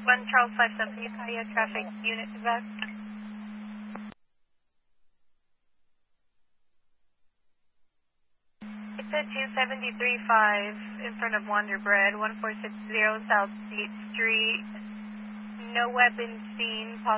1 Charles 57, Ukiah traffic unit to back. It's at 273.5 in front of Wonder Bread, 1460 South State Street. No weapons seen.